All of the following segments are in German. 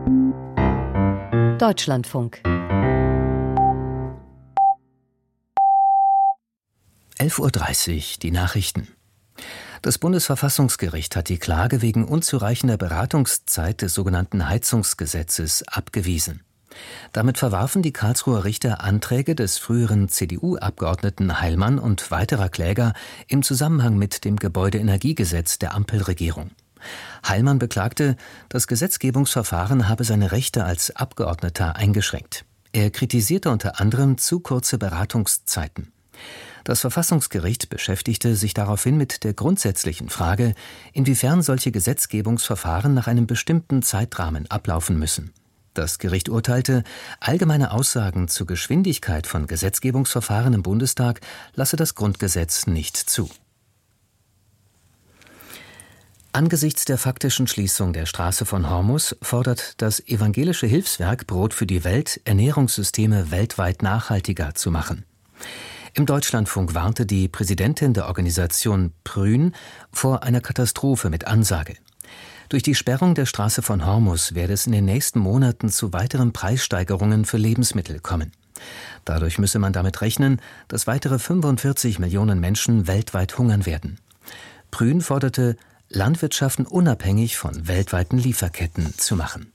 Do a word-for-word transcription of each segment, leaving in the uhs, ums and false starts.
Deutschlandfunk. elf Uhr dreißig, die Nachrichten. Das Bundesverfassungsgericht hat die Klage wegen unzureichender Beratungszeit des sogenannten Heizungsgesetzes abgewiesen. Damit verwarfen die Karlsruher Richter Anträge des früheren C D U-Abgeordneten Heilmann und weiterer Kläger im Zusammenhang mit dem Gebäudeenergiegesetz der Ampelregierung. Heilmann beklagte, das Gesetzgebungsverfahren habe seine Rechte als Abgeordneter eingeschränkt. Er kritisierte unter anderem zu kurze Beratungszeiten. Das Verfassungsgericht beschäftigte sich daraufhin mit der grundsätzlichen Frage, inwiefern solche Gesetzgebungsverfahren nach einem bestimmten Zeitrahmen ablaufen müssen. Das Gericht urteilte, allgemeine Aussagen zur Geschwindigkeit von Gesetzgebungsverfahren im Bundestag lasse das Grundgesetz nicht zu. Angesichts der faktischen Schließung der Straße von Hormus fordert das evangelische Hilfswerk Brot für die Welt, Ernährungssysteme weltweit nachhaltiger zu machen. Im Deutschlandfunk warnte die Präsidentin der Organisation Prün vor einer Katastrophe mit Ansage. Durch die Sperrung der Straße von Hormus werde es in den nächsten Monaten zu weiteren Preissteigerungen für Lebensmittel kommen. Dadurch müsse man damit rechnen, dass weitere fünfundvierzig Millionen Menschen weltweit hungern werden. Prün forderte, Landwirtschaften unabhängig von weltweiten Lieferketten zu machen.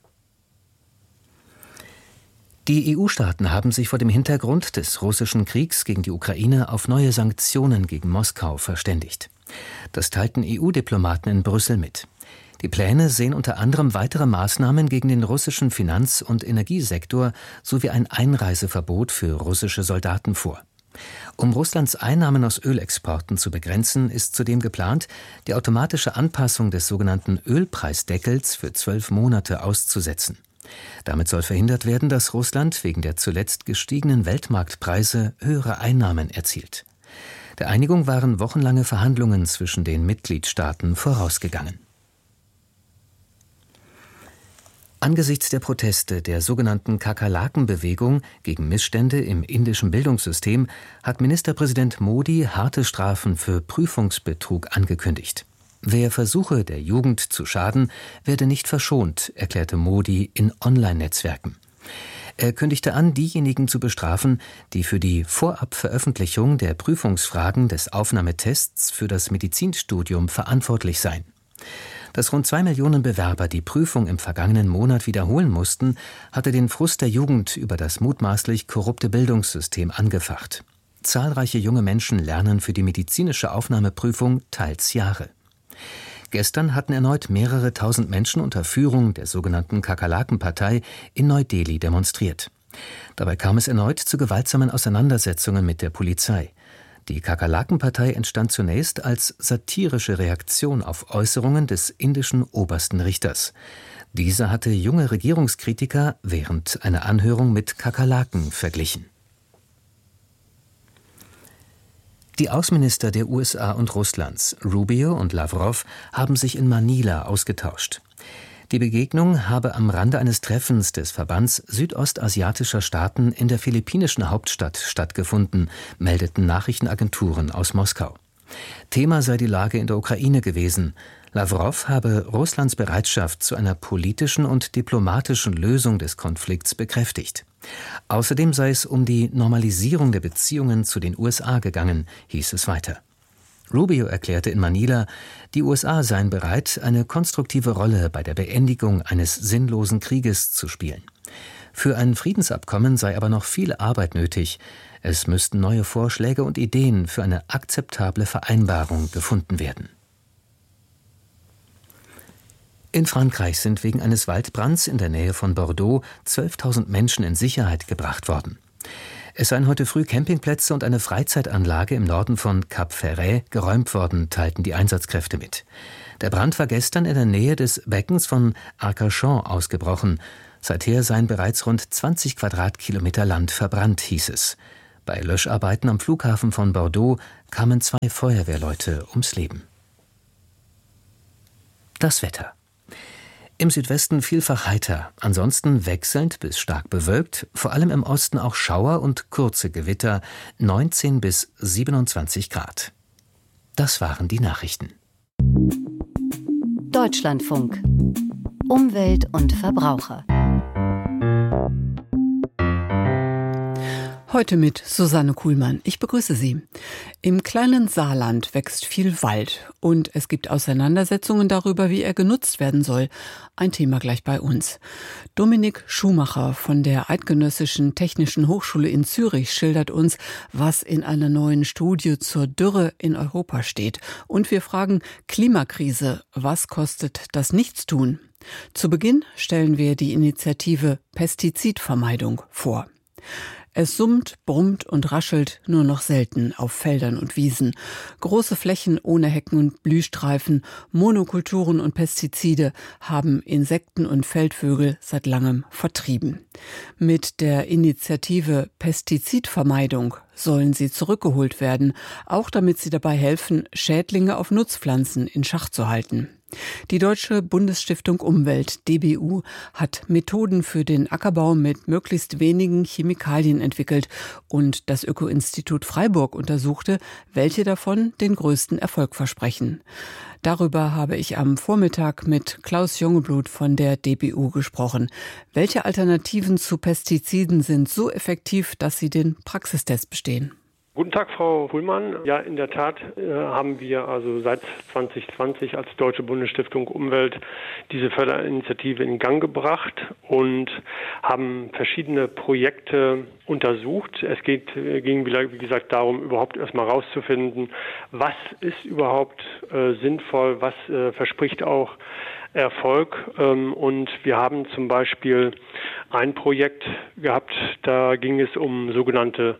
Die E U-Staaten haben sich vor dem Hintergrund des russischen Kriegs gegen die Ukraine auf neue Sanktionen gegen Moskau verständigt. Das teilten E U-Diplomaten in Brüssel mit. Die Pläne sehen unter anderem weitere Maßnahmen gegen den russischen Finanz- und Energiesektor sowie ein Einreiseverbot für russische Soldaten vor. Um Russlands Einnahmen aus Ölexporten zu begrenzen, ist zudem geplant, die automatische Anpassung des sogenannten Ölpreisdeckels für zwölf Monate auszusetzen. Damit soll verhindert werden, dass Russland wegen der zuletzt gestiegenen Weltmarktpreise höhere Einnahmen erzielt. Der Einigung waren wochenlange Verhandlungen zwischen den Mitgliedstaaten vorausgegangen. Angesichts der Proteste der sogenannten Kakerlaken-Bewegung gegen Missstände im indischen Bildungssystem hat Ministerpräsident Modi harte Strafen für Prüfungsbetrug angekündigt. Wer versuche, der Jugend zu schaden, werde nicht verschont, erklärte Modi in Online-Netzwerken. Er kündigte an, diejenigen zu bestrafen, die für die Vorabveröffentlichung der Prüfungsfragen des Aufnahmetests für das Medizinstudium verantwortlich seien. Dass rund zwei Millionen Bewerber die Prüfung im vergangenen Monat wiederholen mussten, hatte den Frust der Jugend über das mutmaßlich korrupte Bildungssystem angefacht. Zahlreiche junge Menschen lernen für die medizinische Aufnahmeprüfung teils Jahre. Gestern hatten erneut mehrere tausend Menschen unter Führung der sogenannten Kakerlaken-Partei in Neu-Delhi demonstriert. Dabei kam es erneut zu gewaltsamen Auseinandersetzungen mit der Polizei. Die Kakerlaken-Partei entstand zunächst als satirische Reaktion auf Äußerungen des indischen obersten Richters. Dieser hatte junge Regierungskritiker während einer Anhörung mit Kakerlaken verglichen. Die Außenminister der U S A und Russlands, Rubio und Lavrov, haben sich in Manila ausgetauscht. Die Begegnung habe am Rande eines Treffens des Verbands südostasiatischer Staaten in der philippinischen Hauptstadt stattgefunden, meldeten Nachrichtenagenturen aus Moskau. Thema sei die Lage in der Ukraine gewesen. Lavrov habe Russlands Bereitschaft zu einer politischen und diplomatischen Lösung des Konflikts bekräftigt. Außerdem sei es um die Normalisierung der Beziehungen zu den U S A gegangen, hieß es weiter. Rubio erklärte in Manila, die U S A seien bereit, eine konstruktive Rolle bei der Beendigung eines sinnlosen Krieges zu spielen. Für ein Friedensabkommen sei aber noch viel Arbeit nötig. Es müssten neue Vorschläge und Ideen für eine akzeptable Vereinbarung gefunden werden. In Frankreich sind wegen eines Waldbrands in der Nähe von Bordeaux zwölftausend Menschen in Sicherheit gebracht worden. Es seien heute früh Campingplätze und eine Freizeitanlage im Norden von Cap Ferret geräumt worden, teilten die Einsatzkräfte mit. Der Brand war gestern in der Nähe des Beckens von Arcachon ausgebrochen. Seither seien bereits rund zwanzig Quadratkilometer Land verbrannt, hieß es. Bei Löscharbeiten am Flughafen von Bordeaux kamen zwei Feuerwehrleute ums Leben. Das Wetter. Im Südwesten vielfach heiter, ansonsten wechselnd bis stark bewölkt, vor allem im Osten auch Schauer und kurze Gewitter, neunzehn bis siebenundzwanzig Grad. Das waren die Nachrichten. Deutschlandfunk. Umwelt und Verbraucher. Heute mit Susanne Kuhlmann. Ich begrüße Sie. Im kleinen Saarland wächst viel Wald und es gibt Auseinandersetzungen darüber, wie er genutzt werden soll. Ein Thema gleich bei uns. Dominik Schumacher von der Eidgenössischen Technischen Hochschule in Zürich schildert uns, was in einer neuen Studie zur Dürre in Europa steht. Und wir fragen: Klimakrise, was kostet das Nichtstun? Zu Beginn stellen wir die Initiative Pestizidvermeidung vor. Es summt, brummt und raschelt nur noch selten auf Feldern und Wiesen. Große Flächen ohne Hecken und Blühstreifen, Monokulturen und Pestizide haben Insekten und Feldvögel seit langem vertrieben. Mit der Initiative Pestizidvermeidung sollen sie zurückgeholt werden, auch damit sie dabei helfen, Schädlinge auf Nutzpflanzen in Schach zu halten. Die Deutsche Bundesstiftung Umwelt, D B U, hat Methoden für den Ackerbau mit möglichst wenigen Chemikalien entwickelt und das Öko-Institut Freiburg untersuchte, welche davon den größten Erfolg versprechen. Darüber habe ich am Vormittag mit Klaus Jungeblut von der D B U gesprochen. Welche Alternativen zu Pestiziden sind so effektiv, dass sie den Praxistest bestehen? Guten Tag, Frau Kuhlmann. Ja, in der Tat äh, haben wir also seit zwanzig zwanzig als Deutsche Bundesstiftung Umwelt diese Förderinitiative in Gang gebracht und haben verschiedene Projekte untersucht. Es geht, äh, ging, wie gesagt, darum, überhaupt erstmal rauszufinden, was ist überhaupt äh, sinnvoll, was äh, verspricht auch Erfolg. Ähm, und wir haben zum Beispiel ein Projekt gehabt, da ging es um sogenannte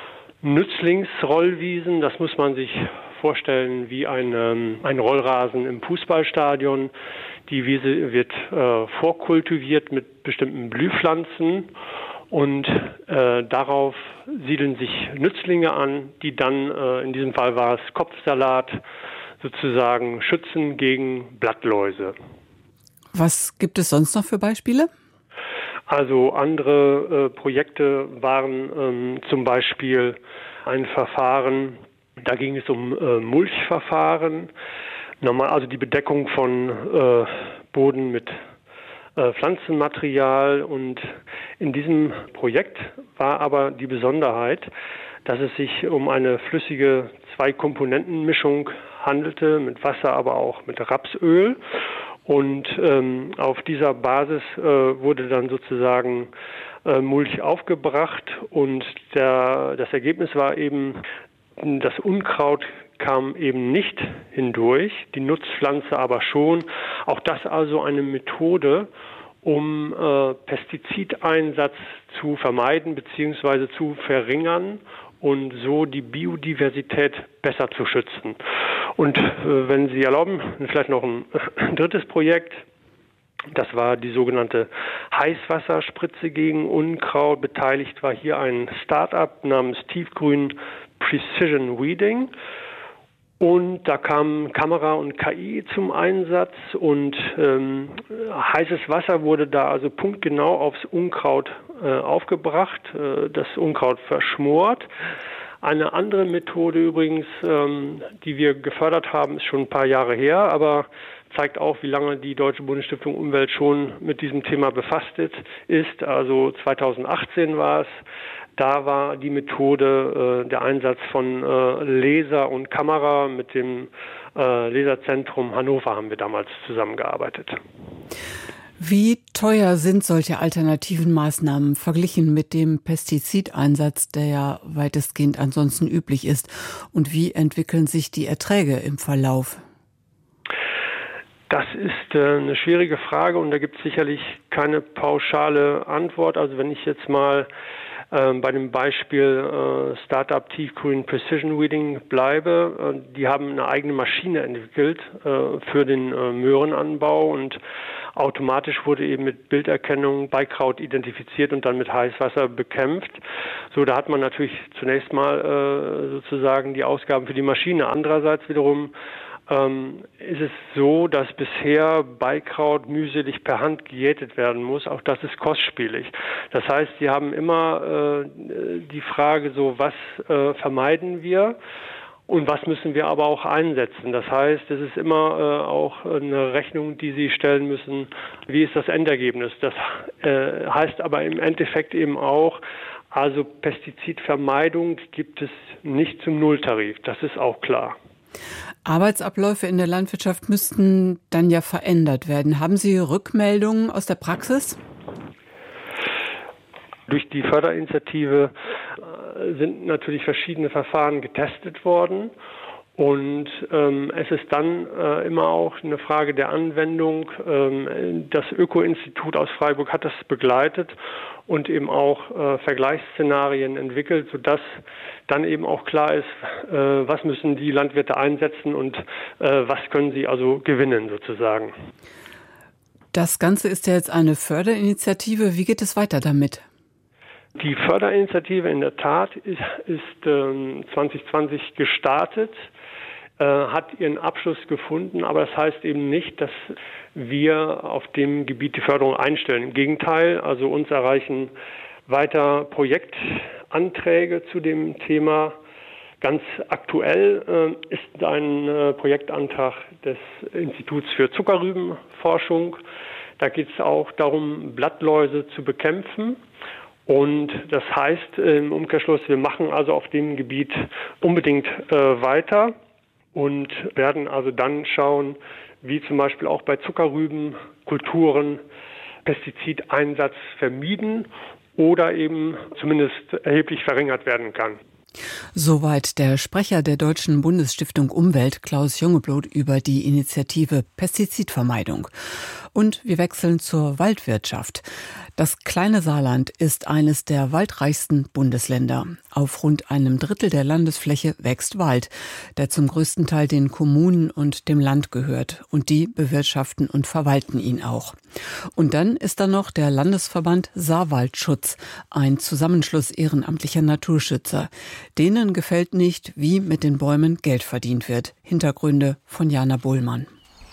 Nützlingsrollwiesen. Das muss man sich vorstellen wie ein, ähm, ein Rollrasen im Fußballstadion. Die Wiese wird äh, vorkultiviert mit bestimmten Blühpflanzen und äh, darauf siedeln sich Nützlinge an, die dann, äh, in diesem Fall war es Kopfsalat, sozusagen schützen gegen Blattläuse. Was gibt es sonst noch für Beispiele? Also andere äh, Projekte waren ähm, zum Beispiel ein Verfahren, da ging es um äh, Mulchverfahren, normal, also die Bedeckung von äh, Boden mit äh, Pflanzenmaterial. Und in diesem Projekt war aber die Besonderheit, dass es sich um eine flüssige Zwei-Komponenten-Mischung handelte, mit Wasser, aber auch mit Rapsöl. Und ähm, auf dieser Basis äh, wurde dann sozusagen äh, Mulch aufgebracht und der, das Ergebnis war eben, das Unkraut kam eben nicht hindurch, die Nutzpflanze aber schon. Auch das also eine Methode, um äh, Pestizideinsatz zu vermeiden bzw. zu verringern und so die Biodiversität besser zu schützen. Und äh, wenn Sie erlauben, vielleicht noch ein, ein drittes Projekt. Das war die sogenannte Heißwasserspritze gegen Unkraut. Beteiligt war hier ein Start-up namens Tiefgrün Precision Weeding. Und da kamen Kamera und K I zum Einsatz und ähm, heißes Wasser wurde da also punktgenau aufs Unkraut äh, aufgebracht, äh, das Unkraut verschmort. Eine andere Methode übrigens, ähm, die wir gefördert haben, ist schon ein paar Jahre her, aber zeigt auch, wie lange die Deutsche Bundesstiftung Umwelt schon mit diesem Thema befasst ist. Also zweitausendachtzehn war es. Da war die Methode äh, der Einsatz von äh, Laser und Kamera. Mit dem äh, Laserzentrum Hannover haben wir damals zusammengearbeitet. Wie teuer sind solche alternativen Maßnahmen verglichen mit dem Pestizideinsatz, der ja weitestgehend ansonsten üblich ist? Und wie entwickeln sich die Erträge im Verlauf? Das ist äh, eine schwierige Frage und da gibt es sicherlich keine pauschale Antwort. Also wenn ich jetzt mal äh, bei dem Beispiel äh, Startup Tiefgrün Precision Weeding bleibe, äh, die haben eine eigene Maschine entwickelt äh, für den äh, Möhrenanbau und automatisch wurde eben mit Bilderkennung Beikraut identifiziert und dann mit Heißwasser bekämpft. So, da hat man natürlich zunächst mal äh, sozusagen die Ausgaben für die Maschine. Andererseits wiederum ähm, ist es so, dass bisher Beikraut mühselig per Hand gejätet werden muss. Auch das ist kostspielig. Das heißt, Sie haben immer äh, die Frage so, was äh, vermeiden wir? Und was müssen wir aber auch einsetzen? Das heißt, es ist immer äh, auch eine Rechnung, die Sie stellen müssen. Wie ist das Endergebnis? Das äh, heißt aber im Endeffekt eben auch, also Pestizidvermeidung gibt es nicht zum Nulltarif. Das ist auch klar. Arbeitsabläufe in der Landwirtschaft müssten dann ja verändert werden. Haben Sie Rückmeldungen aus der Praxis? Durch die Förderinitiative sind natürlich verschiedene Verfahren getestet worden. Und ähm, es ist dann äh, immer auch eine Frage der Anwendung. Ähm, das Öko-Institut aus Freiburg hat das begleitet und eben auch äh, Vergleichsszenarien entwickelt, sodass dann eben auch klar ist, äh, was müssen die Landwirte einsetzen und äh, was können sie also gewinnen sozusagen. Das Ganze ist ja jetzt eine Förderinitiative. Wie geht es weiter damit? Die Förderinitiative in der Tat ist, ist ähm, zwanzig zwanzig gestartet, äh, hat ihren Abschluss gefunden, aber das heißt eben nicht, dass wir auf dem Gebiet die Förderung einstellen. Im Gegenteil, also uns erreichen weiter Projektanträge zu dem Thema. Ganz aktuell äh, ist ein äh, Projektantrag des Instituts für Zuckerrübenforschung. Da geht es auch darum, Blattläuse zu bekämpfen. Und das heißt im Umkehrschluss, wir machen also auf dem Gebiet unbedingt äh, weiter und werden also dann schauen, wie zum Beispiel auch bei Zuckerrübenkulturen Pestizideinsatz vermieden oder eben zumindest erheblich verringert werden kann. Soweit der Sprecher der Deutschen Bundesstiftung Umwelt, Klaus Jungeblut, über die Initiative Pestizidvermeidung. Und wir wechseln zur Waldwirtschaft. Das kleine Saarland ist eines der waldreichsten Bundesländer. Auf rund einem Drittel der Landesfläche wächst Wald, der zum größten Teil den Kommunen und dem Land gehört. Und die bewirtschaften und verwalten ihn auch. Und dann ist da noch der Landesverband Saarwaldschutz, ein Zusammenschluss ehrenamtlicher Naturschützer. Denen gefällt nicht, wie mit den Bäumen Geld verdient wird. Hintergründe von Jana Bohlmann.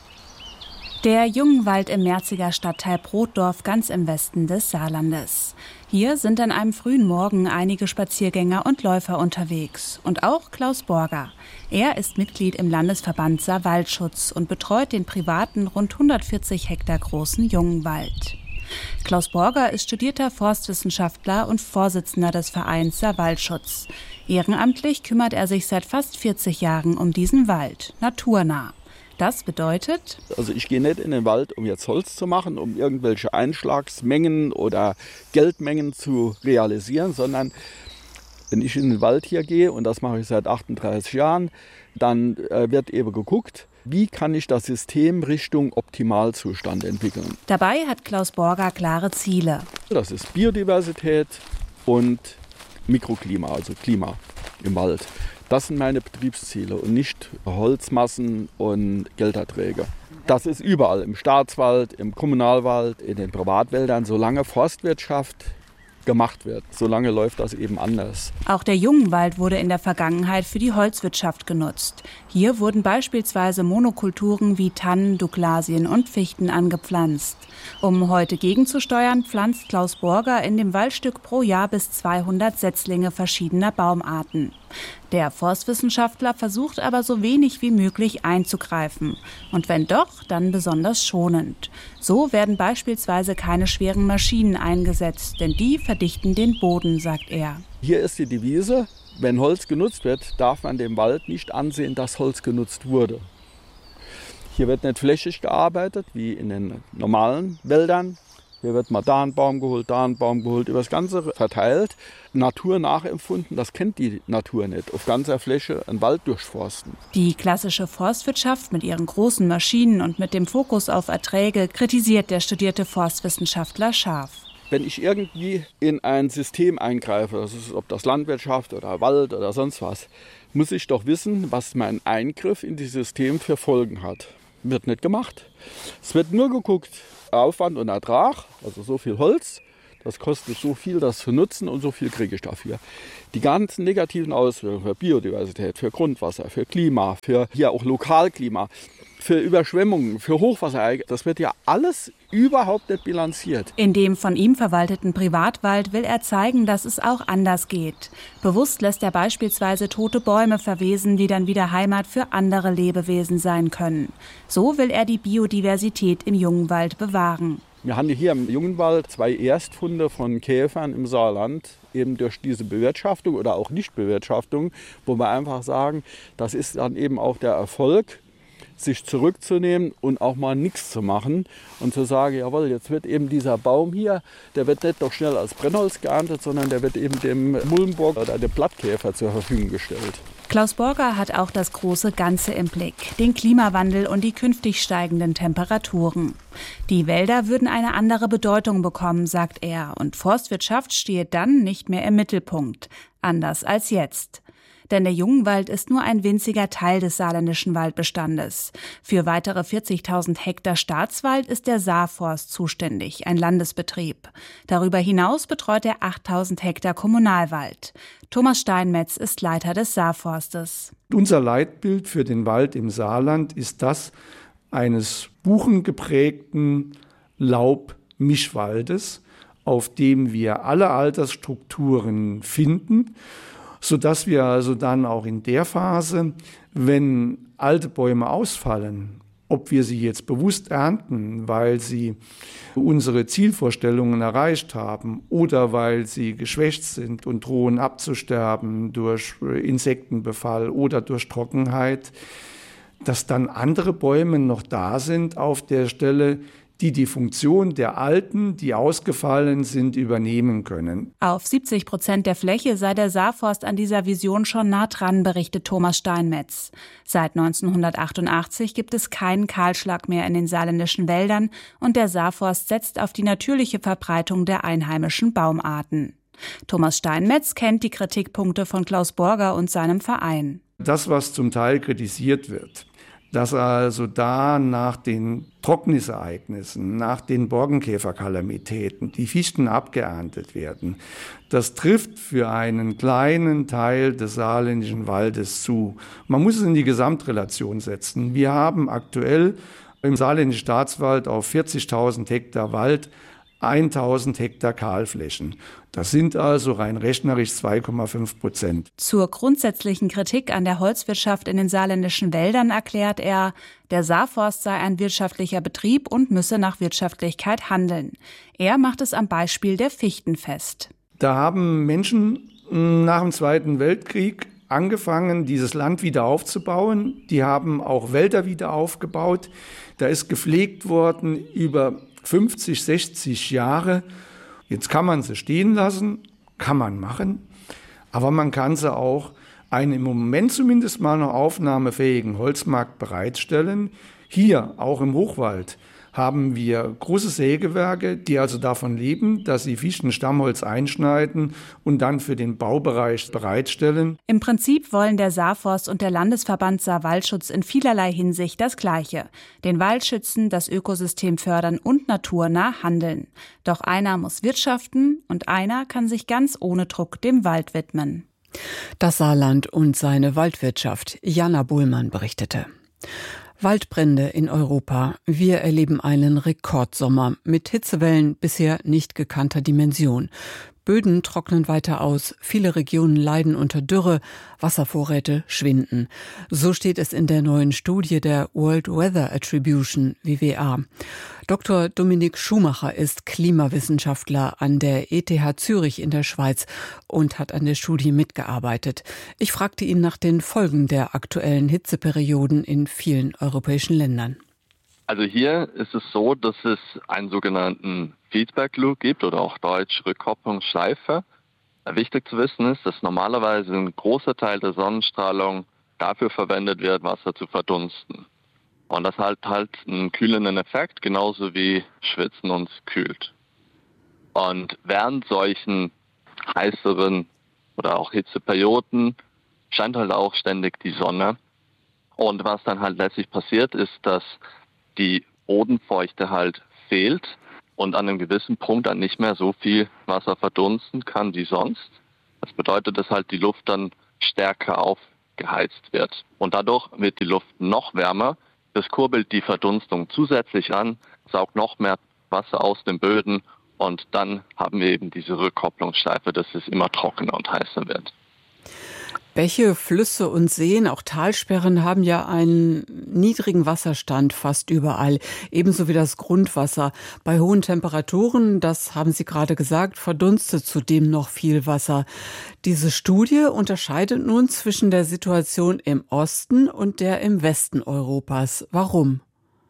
Der Jungwald im Merziger Stadtteil Brotdorf, ganz im Westen des Saarlandes. Hier sind an einem frühen Morgen einige Spaziergänger und Läufer unterwegs. Und auch Klaus Borger. Er ist Mitglied im Landesverband Saarwaldschutz und betreut den privaten, rund hundertvierzig Hektar großen Jungwald. Klaus Borger ist studierter Forstwissenschaftler und Vorsitzender des Vereins Saarwaldschutz. Ehrenamtlich kümmert er sich seit fast vierzig Jahren um diesen Wald, naturnah. Das bedeutet? Also ich gehe nicht in den Wald, um jetzt Holz zu machen, um irgendwelche Einschlagsmengen oder Geldmengen zu realisieren, sondern wenn ich in den Wald hier gehe, und das mache ich seit achtunddreißig Jahren, dann äh, wird eben geguckt, wie kann ich das System Richtung Optimalzustand entwickeln. Dabei hat Klaus Borger klare Ziele. Das ist Biodiversität und Mikroklima, also Klima im Wald. Das sind meine Betriebsziele und nicht Holzmassen und Gelderträge. Das ist überall, im Staatswald, im Kommunalwald, in den Privatwäldern, solange Forstwirtschaft gemacht wird. Solange läuft das eben anders. Auch der Jungwald wurde in der Vergangenheit für die Holzwirtschaft genutzt. Hier wurden beispielsweise Monokulturen wie Tannen, Douglasien und Fichten angepflanzt. Um heute gegenzusteuern, pflanzt Klaus Borger in dem Waldstück pro Jahr bis zweihundert Setzlinge verschiedener Baumarten. Der Forstwissenschaftler versucht aber so wenig wie möglich einzugreifen. Und wenn doch, dann besonders schonend. So werden beispielsweise keine schweren Maschinen eingesetzt, denn die verdichten den Boden, sagt er. Hier ist die Devise, wenn Holz genutzt wird, darf man dem Wald nicht ansehen, dass Holz genutzt wurde. Hier wird nicht flächig gearbeitet, wie in den normalen Wäldern. Hier wird mal da ein Baum geholt, da ein Baum geholt, über das Ganze verteilt. Natur nachempfunden, das kennt die Natur nicht. Auf ganzer Fläche einen Wald durchforsten. Die klassische Forstwirtschaft mit ihren großen Maschinen und mit dem Fokus auf Erträge kritisiert der studierte Forstwissenschaftler scharf. Wenn ich irgendwie in ein System eingreife, das ist, ob das Landwirtschaft oder Wald oder sonst was, muss ich doch wissen, was mein Eingriff in dieses System für Folgen hat. Wird nicht gemacht. Es wird nur geguckt, Aufwand und Ertrag, also so viel Holz, Das kostet so viel, das zu nutzen und so viel kriege ich dafür. Die ganzen negativen Auswirkungen für Biodiversität, für Grundwasser, für Klima, für hier auch Lokalklima, für Überschwemmungen, für Hochwasserereignisse, das wird ja alles überhaupt nicht bilanziert. In dem von ihm verwalteten Privatwald will er zeigen, dass es auch anders geht. Bewusst lässt er beispielsweise tote Bäume verwesen, die dann wieder Heimat für andere Lebewesen sein können. So will er die Biodiversität im Jungwald bewahren. Wir haben hier im Jungwald zwei Erstfunde von Käfern im Saarland, eben durch diese Bewirtschaftung oder auch Nichtbewirtschaftung, wo wir einfach sagen, das ist dann eben auch der Erfolg, sich zurückzunehmen und auch mal nichts zu machen und zu sagen, jawohl, jetzt wird eben dieser Baum hier, der wird nicht doch schnell als Brennholz geerntet, sondern der wird eben dem Mulmbock oder dem Blattkäfer zur Verfügung gestellt. Klaus Borger hat auch das große Ganze im Blick, den Klimawandel und die künftig steigenden Temperaturen. Die Wälder würden eine andere Bedeutung bekommen, sagt er, und Forstwirtschaft stehe dann nicht mehr im Mittelpunkt, anders als jetzt. Denn der Jungwald ist nur ein winziger Teil des saarländischen Waldbestandes. Für weitere vierzigtausend Hektar Staatswald ist der Saarforst zuständig, ein Landesbetrieb. Darüber hinaus betreut er achttausend Hektar Kommunalwald. Thomas Steinmetz ist Leiter des Saarforstes. Unser Leitbild für den Wald im Saarland ist das eines buchengeprägten Laubmischwaldes, auf dem wir alle Altersstrukturen finden, sodass wir also dann auch in der Phase, wenn alte Bäume ausfallen, ob wir sie jetzt bewusst ernten, weil sie unsere Zielvorstellungen erreicht haben oder weil sie geschwächt sind und drohen abzusterben durch Insektenbefall oder durch Trockenheit, dass dann andere Bäume noch da sind auf der Stelle, die die Funktion der Alten, die ausgefallen sind, übernehmen können. Auf siebzig Prozent der Fläche sei der Saarforst an dieser Vision schon nah dran, berichtet Thomas Steinmetz. Seit neunzehnhundertachtundachtzig gibt es keinen Kahlschlag mehr in den saarländischen Wäldern und der Saarforst setzt auf die natürliche Verbreitung der einheimischen Baumarten. Thomas Steinmetz kennt die Kritikpunkte von Klaus Borger und seinem Verein. Das, was zum Teil kritisiert wird, dass also da nach den Trocknisereignissen, nach den Borkenkäferkalamitäten die Fichten abgeerntet werden, das trifft für einen kleinen Teil des saarländischen Waldes zu. Man muss es in die Gesamtrelation setzen. Wir haben aktuell im saarländischen Staatswald auf vierzigtausend Hektar Wald tausend Hektar Kahlflächen. Das sind also rein rechnerisch zwei Komma fünf Prozent. Zur grundsätzlichen Kritik an der Holzwirtschaft in den saarländischen Wäldern erklärt er, der Saarforst sei ein wirtschaftlicher Betrieb und müsse nach Wirtschaftlichkeit handeln. Er macht es am Beispiel der Fichten fest. Da haben Menschen nach dem Zweiten Weltkrieg angefangen, dieses Land wieder aufzubauen. Die haben auch Wälder wieder aufgebaut. Da ist gepflegt worden über fünfzig, sechzig Jahre. Jetzt kann man sie stehen lassen, kann man machen, aber man kann sie auch einen im Moment zumindest mal noch aufnahmefähigen Holzmarkt bereitstellen. Hier, auch im Hochwald, haben wir große Sägewerke, die also davon leben, dass sie Fichtenstammholz einschneiden und dann für den Baubereich bereitstellen. Im Prinzip wollen der Saarforst und der Landesverband Saarwaldschutz in vielerlei Hinsicht das Gleiche. Den Wald schützen, das Ökosystem fördern und naturnah handeln. Doch einer muss wirtschaften und einer kann sich ganz ohne Druck dem Wald widmen. Das Saarland und seine Waldwirtschaft. Jana Bohlmann berichtete. Waldbrände in Europa. Wir erleben einen Rekordsommer mit Hitzewellen bisher nicht gekannter Dimension. Böden trocknen weiter aus, viele Regionen leiden unter Dürre, Wasservorräte schwinden. So steht es in der neuen Studie der World Weather Attribution, W W A. Doktor Dominik Schumacher ist Klimawissenschaftler an der E T H Zürich in der Schweiz und hat an der Studie mitgearbeitet. Ich fragte ihn nach den Folgen der aktuellen Hitzeperioden in vielen europäischen Ländern. Also hier ist es so, dass es einen sogenannten Feedback Loop gibt oder auch deutsch Rückkopplungsschleife. Wichtig zu wissen ist, dass normalerweise ein großer Teil der Sonnenstrahlung dafür verwendet wird, Wasser zu verdunsten. Und das hat halt einen kühlenden Effekt, genauso wie Schwitzen uns kühlt. Und während solchen heißeren oder auch Hitzeperioden scheint halt auch ständig die Sonne. Und was dann halt letztlich passiert, ist, dass die Bodenfeuchte halt fehlt und an einem gewissen Punkt dann nicht mehr so viel Wasser verdunsten kann wie sonst. Das bedeutet, dass halt die Luft dann stärker aufgeheizt wird. Und dadurch wird die Luft noch wärmer. Das kurbelt die Verdunstung zusätzlich an, saugt noch mehr Wasser aus den Böden und dann haben wir eben diese Rückkopplungsschleife, dass es immer trockener und heißer wird. Bäche, Flüsse und Seen, auch Talsperren haben ja einen niedrigen Wasserstand fast überall, ebenso wie das Grundwasser. Bei hohen Temperaturen, das haben Sie gerade gesagt, verdunstet zudem noch viel Wasser. Diese Studie unterscheidet nun zwischen der Situation im Osten und der im Westen Europas. Warum?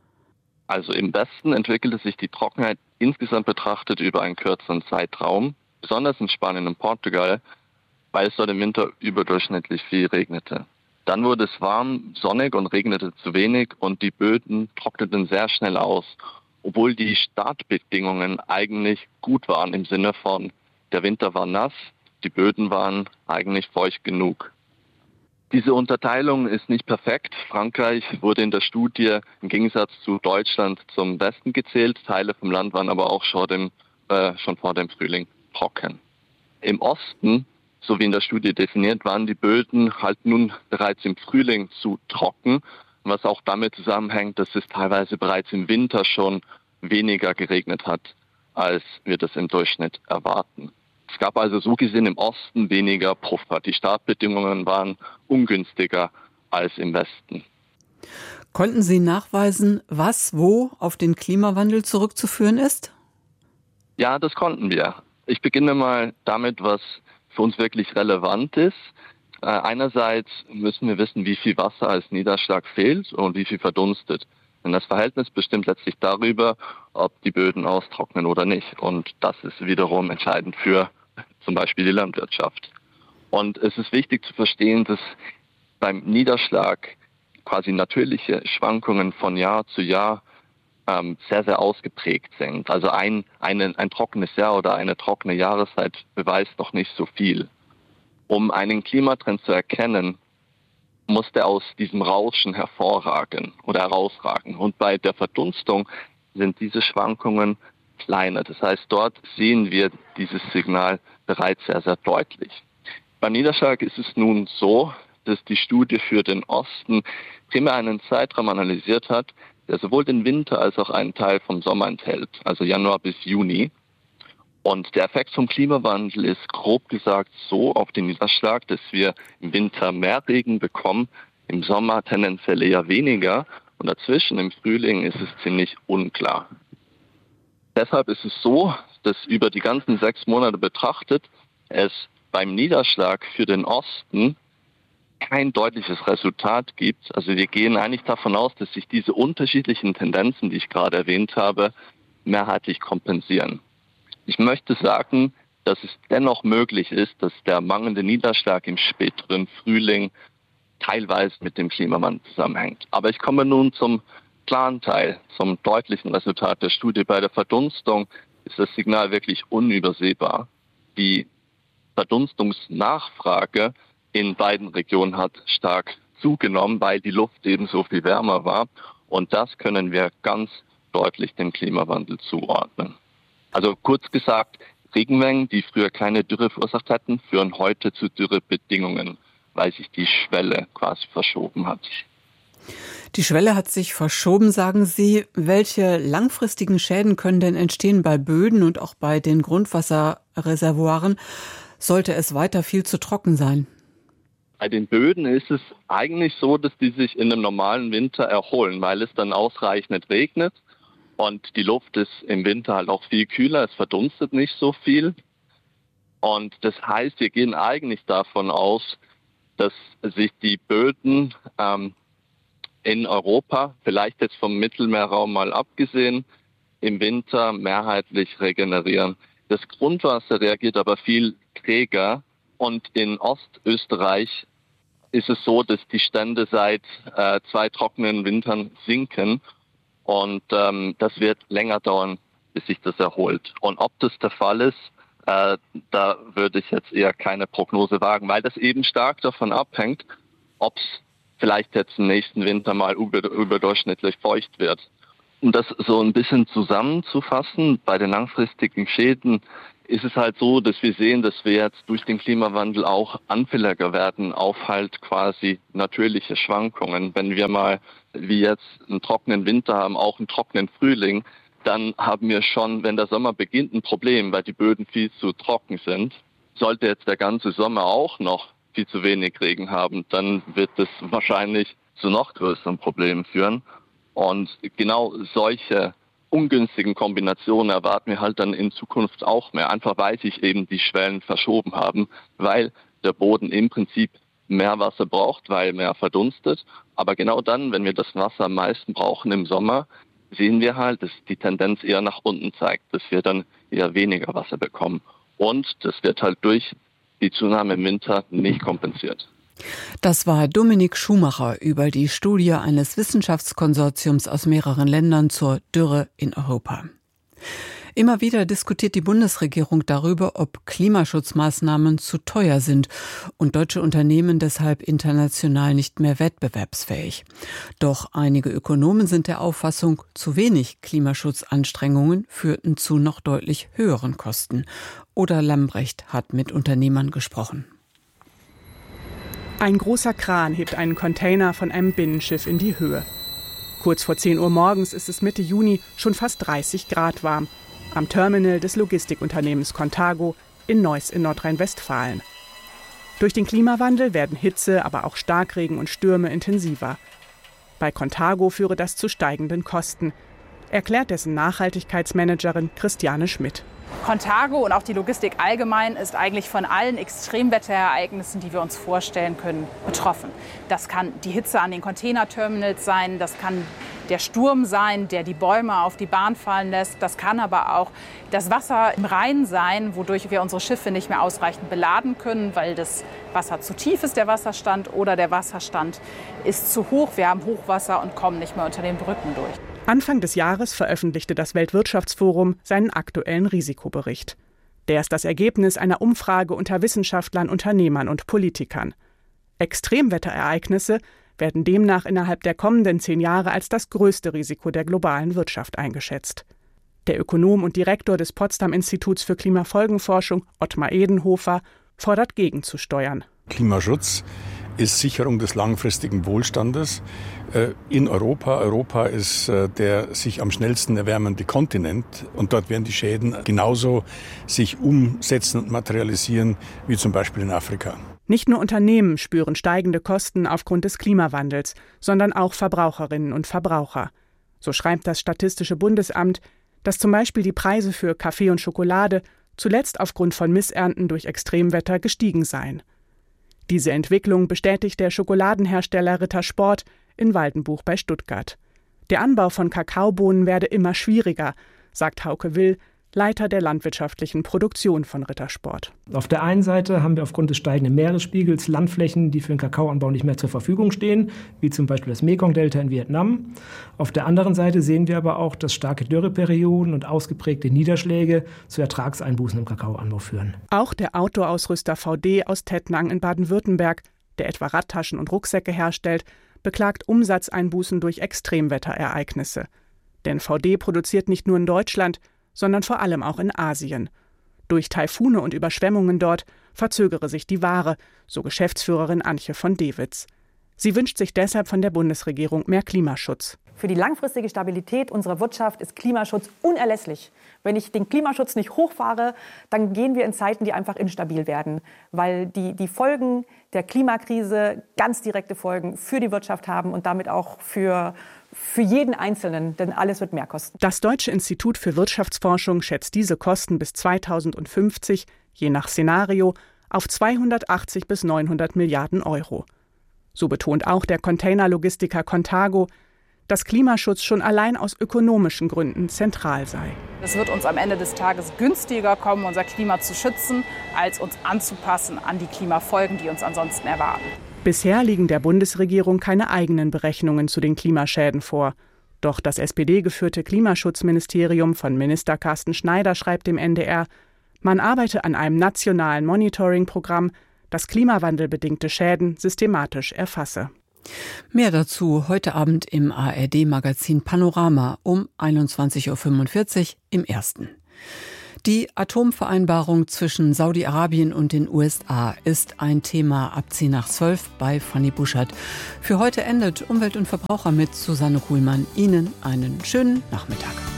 Also im Westen entwickelte sich die Trockenheit insgesamt betrachtet über einen kürzeren Zeitraum, besonders in Spanien und Portugal, weil es dort im Winter überdurchschnittlich viel regnete. Dann wurde es warm, sonnig und regnete zu wenig und die Böden trockneten sehr schnell aus, obwohl die Startbedingungen eigentlich gut waren im Sinne von, der Winter war nass, die Böden waren eigentlich feucht genug. Diese Unterteilung ist nicht perfekt. Frankreich wurde in der Studie im Gegensatz zu Deutschland zum Westen gezählt, Teile vom Land waren aber auch schon, dem, äh, schon vor dem Frühling trocken. Im Osten, so wie in der Studie definiert, waren die Böden halt nun bereits im Frühling zu trocken, was auch damit zusammenhängt, dass es teilweise bereits im Winter schon weniger geregnet hat, als wir das im Durchschnitt erwarten. Es gab also so gesehen im Osten weniger Puffer. Die Startbedingungen waren ungünstiger als im Westen. Konnten Sie nachweisen, was wo auf den Klimawandel zurückzuführen ist? Ja, das konnten wir. Ich beginne mal damit, was für uns wirklich relevant ist. Äh, einerseits müssen wir wissen, wie viel Wasser als Niederschlag fehlt und wie viel verdunstet. Denn das Verhältnis bestimmt letztlich darüber, ob die Böden austrocknen oder nicht. Und das ist wiederum entscheidend für zum Beispiel die Landwirtschaft. Und es ist wichtig zu verstehen, dass beim Niederschlag quasi natürliche Schwankungen von Jahr zu Jahr ähm, sehr, sehr ausgeprägt sind. Also ein, eine, ein trockenes Jahr oder eine trockene Jahreszeit beweist noch nicht so viel. Um einen Klimatrend zu erkennen, muss der aus diesem Rauschen hervorragen oder herausragen. Und bei der Verdunstung sind diese Schwankungen kleiner. Das heißt, dort sehen wir dieses Signal bereits sehr, sehr deutlich. Beim Niederschlag ist es nun so, dass die Studie für den Osten primär einen Zeitraum analysiert hat, der sowohl den Winter als auch einen Teil vom Sommer enthält, also Januar bis Juni. Und der Effekt vom Klimawandel ist grob gesagt so auf den Niederschlag, dass wir im Winter mehr Regen bekommen, im Sommer tendenziell eher weniger und dazwischen im Frühling ist es ziemlich unklar. Deshalb ist es so, dass über die ganzen sechs Monate betrachtet es beim Niederschlag für den Osten kein deutliches Resultat gibt. Also wir gehen eigentlich davon aus, dass sich diese unterschiedlichen Tendenzen, die ich gerade erwähnt habe, mehrheitlich kompensieren. Ich möchte sagen, dass es dennoch möglich ist, dass der mangelnde Niederschlag im späteren Frühling teilweise mit dem Klimawandel zusammenhängt. Aber ich komme nun zum klaren Teil, zum deutlichen Resultat der Studie. Bei der Verdunstung ist das Signal wirklich unübersehbar. Die Verdunstungsnachfrage in beiden Regionen hat stark zugenommen, weil die Luft eben so viel wärmer war. Und das können wir ganz deutlich dem Klimawandel zuordnen. Also kurz gesagt, Regenmengen, die früher keine Dürre verursacht hätten, führen heute zu Dürrebedingungen, weil sich die Schwelle quasi verschoben hat. Die Schwelle hat sich verschoben, sagen Sie. Welche langfristigen Schäden können denn entstehen bei Böden und auch bei den Grundwasserreservoiren, sollte es weiter viel zu trocken sein? Bei den Böden ist es eigentlich so, dass die sich in einem normalen Winter erholen, weil es dann ausreichend regnet und die Luft ist im Winter halt auch viel kühler, es verdunstet nicht so viel. Und das heißt, wir gehen eigentlich davon aus, dass sich die Böden ähm, in Europa, vielleicht jetzt vom Mittelmeerraum mal abgesehen, im Winter mehrheitlich regenerieren. Das Grundwasser reagiert aber viel träger und in Ostösterreich ist es so, dass die Stände seit äh, zwei trockenen Wintern sinken und ähm, das wird länger dauern, bis sich das erholt. Und ob das der Fall ist, äh, da würde ich jetzt eher keine Prognose wagen, weil das eben stark davon abhängt, ob es vielleicht jetzt im nächsten Winter mal über, überdurchschnittlich feucht wird. Um das so ein bisschen zusammenzufassen, bei den langfristigen Schäden ist es halt so, dass wir sehen, dass wir jetzt durch den Klimawandel auch anfälliger werden auf halt quasi natürliche Schwankungen. Wenn wir mal wie jetzt einen trockenen Winter haben, auch einen trockenen Frühling, dann haben wir schon, wenn der Sommer beginnt, ein Problem, weil die Böden viel zu trocken sind. Sollte jetzt der ganze Sommer auch noch viel zu wenig Regen haben, dann wird es wahrscheinlich zu noch größeren Problemen führen. Und genau solche ungünstigen Kombinationen erwarten wir halt dann in Zukunft auch mehr, einfach weil sich eben die Schwellen verschoben haben, weil der Boden im Prinzip mehr Wasser braucht, weil mehr verdunstet. Aber genau dann, wenn wir das Wasser am meisten brauchen im Sommer, sehen wir halt, dass die Tendenz eher nach unten zeigt, dass wir dann eher weniger Wasser bekommen. Und das wird halt durch die Zunahme im Winter nicht kompensiert. Das war Dominik Schumacher über die Studie eines Wissenschaftskonsortiums aus mehreren Ländern zur Dürre in Europa. Immer wieder diskutiert die Bundesregierung darüber, ob Klimaschutzmaßnahmen zu teuer sind und deutsche Unternehmen deshalb international nicht mehr wettbewerbsfähig. Doch einige Ökonomen sind der Auffassung, zu wenig Klimaschutzanstrengungen führten zu noch deutlich höheren Kosten. Oda Lambrecht hat mit Unternehmern gesprochen. Ein großer Kran hebt einen Container von einem Binnenschiff in die Höhe. Kurz vor zehn Uhr morgens ist es Mitte Juni schon fast dreißig Grad warm. Am Terminal des Logistikunternehmens Contago in Neuss in Nordrhein-Westfalen. Durch den Klimawandel werden Hitze, aber auch Starkregen und Stürme intensiver. Bei Contago führe das zu steigenden Kosten, erklärt dessen Nachhaltigkeitsmanagerin Christiane Schmidt. Contago und auch die Logistik allgemein ist eigentlich von allen Extremwetterereignissen, die wir uns vorstellen können, betroffen. Das kann die Hitze an den Containerterminals sein, das kann der Sturm sein, der die Bäume auf die Bahn fallen lässt. Das kann aber auch das Wasser im Rhein sein, wodurch wir unsere Schiffe nicht mehr ausreichend beladen können, weil das Wasser zu tief ist, der Wasserstand, oder der Wasserstand ist zu hoch. Wir haben Hochwasser und kommen nicht mehr unter den Brücken durch. Anfang des Jahres veröffentlichte das Weltwirtschaftsforum seinen aktuellen Risikobericht. Der ist das Ergebnis einer Umfrage unter Wissenschaftlern, Unternehmern und Politikern. Extremwetterereignisse werden demnach innerhalb der kommenden zehn Jahre als das größte Risiko der globalen Wirtschaft eingeschätzt. Der Ökonom und Direktor des Potsdam-Instituts für Klimafolgenforschung, Ottmar Edenhofer, fordert gegenzusteuern. Klimaschutz ist Sicherung des langfristigen Wohlstandes in Europa. Europa ist der sich am schnellsten erwärmende Kontinent und dort werden die Schäden genauso sich umsetzen und materialisieren wie zum Beispiel in Afrika. Nicht nur Unternehmen spüren steigende Kosten aufgrund des Klimawandels, sondern auch Verbraucherinnen und Verbraucher. So schreibt das Statistische Bundesamt, dass zum Beispiel die Preise für Kaffee und Schokolade zuletzt aufgrund von Missernten durch Extremwetter gestiegen seien. Diese Entwicklung bestätigt der Schokoladenhersteller Rittersport in Waldenbuch bei Stuttgart. Der Anbau von Kakaobohnen werde immer schwieriger, sagt Hauke Will, Leiter der landwirtschaftlichen Produktion von Rittersport. Auf der einen Seite haben wir aufgrund des steigenden Meeresspiegels Landflächen, die für den Kakaoanbau nicht mehr zur Verfügung stehen, wie zum Beispiel das Mekong-Delta in Vietnam. Auf der anderen Seite sehen wir aber auch, dass starke Dürreperioden und ausgeprägte Niederschläge zu Ertragseinbußen im Kakaoanbau führen. Auch der Outdoor-Ausrüster V D aus Tettnang in Baden-Württemberg, der etwa Radtaschen und Rucksäcke herstellt, beklagt Umsatzeinbußen durch Extremwetterereignisse. Denn V D produziert nicht nur in Deutschland, sondern vor allem auch in Asien. Durch Taifune und Überschwemmungen dort verzögere sich die Ware, so Geschäftsführerin Antje von Dewitz. Sie wünscht sich deshalb von der Bundesregierung mehr Klimaschutz. Für die langfristige Stabilität unserer Wirtschaft ist Klimaschutz unerlässlich. Wenn ich den Klimaschutz nicht hochfahre, dann gehen wir in Zeiten, die einfach instabil werden, weil die, die Folgen der Klimakrise ganz direkte Folgen für die Wirtschaft haben und damit auch für Für jeden Einzelnen, denn alles wird mehr kosten. Das Deutsche Institut für Wirtschaftsforschung schätzt diese Kosten bis zweitausendfünfzig, je nach Szenario, auf zweihundertachtzig bis neunhundert Milliarden Euro. So betont auch der Containerlogistiker Contago, dass Klimaschutz schon allein aus ökonomischen Gründen zentral sei. Es wird uns am Ende des Tages günstiger kommen, unser Klima zu schützen, als uns anzupassen an die Klimafolgen, die uns ansonsten erwarten. Bisher liegen der Bundesregierung keine eigenen Berechnungen zu den Klimaschäden vor. Doch das S P D-geführte Klimaschutzministerium von Minister Carsten Schneider schreibt dem N D R, man arbeite an einem nationalen Monitoring-Programm, das klimawandelbedingte Schäden systematisch erfasse. Mehr dazu heute Abend im A R D-Magazin Panorama um einundzwanzig Uhr fünfundvierzig im Ersten. Die Atomvereinbarung zwischen Saudi-Arabien und den U S A ist ein Thema ab zehn nach zwölf bei Fanny Buschert. Für heute endet Umwelt und Verbraucher mit Susanne Kuhlmann. Ihnen einen schönen Nachmittag.